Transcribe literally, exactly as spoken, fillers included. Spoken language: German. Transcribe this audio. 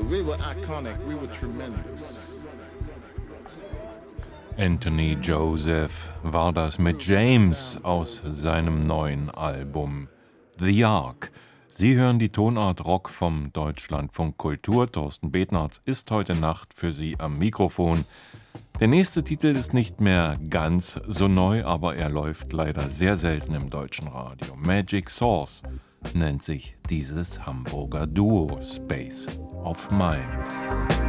We were iconic. We were tremendous. Anthony Joseph war das mit James aus seinem neuen Album The Ark. Sie hören die Tonart Rock vom Deutschlandfunk Kultur. Thorsten Betnarz ist heute Nacht für Sie am Mikrofon. Der nächste Titel ist nicht mehr ganz so neu, aber er läuft leider sehr selten im deutschen Radio. Magic Source nennt sich dieses Hamburger Duo, Space of Mind.